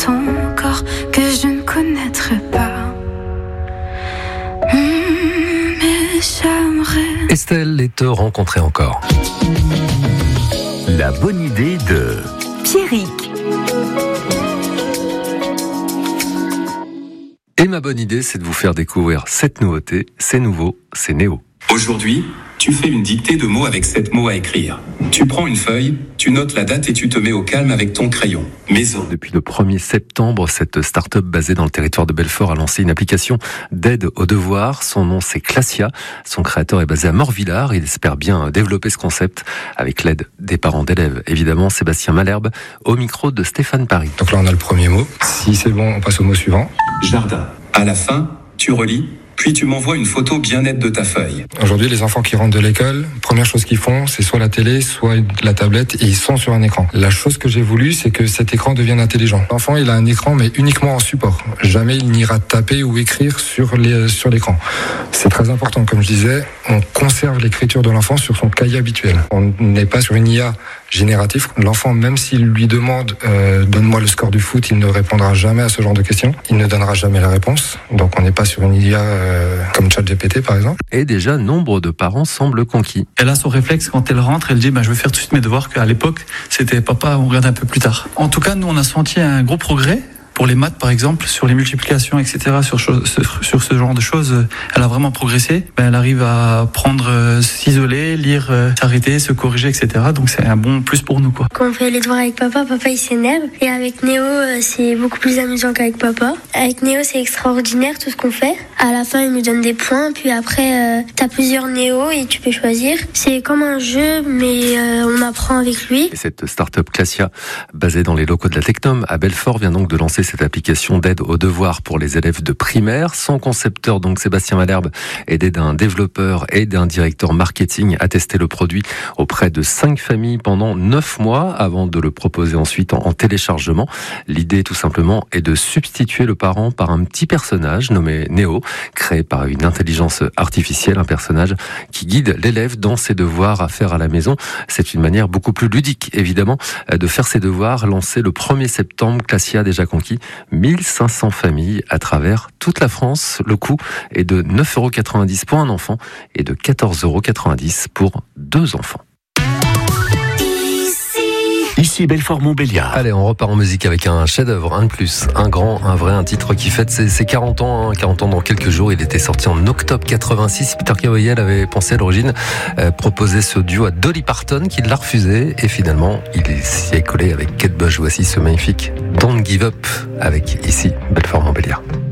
ton corps que je ne connaîtrai pas. Mais j'aimerais. Estelle et te rencontrer encore. La bonne idée de Pierrick. Et ma bonne idée, c'est de vous faire découvrir cette nouveauté. C'est nouveau, c'est Néo. Aujourd'hui, tu fais une dictée de mots avec 7 mots à écrire. Tu prends une feuille, tu notes la date et tu te mets au calme avec ton crayon. Maison. Depuis le 1er septembre, cette start-up basée dans le territoire de Belfort a lancé une application d'aide aux devoirs. Son nom, c'est Classia. Son créateur est basé à Morvillard. Il espère bien développer ce concept avec l'aide des parents d'élèves. Évidemment, Sébastien Malherbe, au micro de Stéphane Paris. Donc là, on a le premier mot. Si c'est bon, on passe au mot suivant. Jardin. À la fin, tu relis, puis tu m'envoies une photo bien nette de ta feuille. Aujourd'hui, les enfants qui rentrent de l'école, première chose qu'ils font, c'est soit la télé, soit la tablette, et ils sont sur un écran. La chose que j'ai voulu, c'est que cet écran devienne intelligent. L'enfant, il a un écran, mais uniquement en support. Jamais il n'ira taper ou écrire sur l'écran. C'est très important, comme je disais, on conserve l'écriture de l'enfant sur son cahier habituel. On n'est pas sur une IA génératif. L'enfant, même s'il lui demande donne-moi le score du foot, il ne répondra jamais à ce genre de questions. Il ne donnera jamais la réponse. Donc on n'est pas sur une IA comme ChatGPT par exemple. Et déjà, nombre de parents semblent conquis. Elle a son réflexe quand elle rentre, elle dit je vais faire tout de suite mes devoirs, qu'à l'époque c'était papa, on regarde un peu plus tard. En tout cas, nous on a senti un gros progrès. Pour les maths, par exemple, sur les multiplications, etc., sur ce genre de choses, elle a vraiment progressé. Elle arrive à prendre, s'isoler, lire, s'arrêter, se corriger, etc. Donc c'est un bon plus pour nous, quoi. Quand on fait les devoirs avec papa il s'énerve. Et avec Néo, c'est beaucoup plus amusant qu'avec papa. Avec Néo, c'est extraordinaire tout ce qu'on fait. À la fin, il nous donne des points. Puis après, t'as plusieurs Néo et tu peux choisir. C'est comme un jeu, mais on apprend avec lui. Et cette start-up Classia, basée dans les locaux de la Technome à Belfort, vient donc de lancer cette application d'aide aux devoirs pour les élèves de primaire. Son concepteur, donc Sébastien Malherbe, aidé d'un développeur et d'un directeur marketing, a testé le produit auprès de 5 familles pendant 9 mois avant de le proposer ensuite en téléchargement. L'idée, tout simplement, est de substituer le parent par un petit personnage nommé Néo, créé par une intelligence artificielle, un personnage qui guide l'élève dans ses devoirs à faire à la maison. C'est une manière beaucoup plus ludique, évidemment, de faire ses devoirs. Lancé le 1er septembre, Classia a déjà conquis 1500 familles à travers toute la France. Le coût est de 9,90 € pour un enfant et de 14,90 € pour 2 enfants. Ici Belfort-Montbéliard. Allez, on repart en musique avec un chef-d'œuvre, un de plus, un grand, un vrai, un titre qui fête ses 40 ans. 40 ans dans quelques jours. Il était sorti en octobre 86. Peter Gabriel avait pensé à l'origine proposer ce duo à Dolly Parton, qui l'a refusé. Et finalement, il s'y est collé avec Kate Bush. Voici ce magnifique Don't Give Up avec ici Belfort-Montbéliard.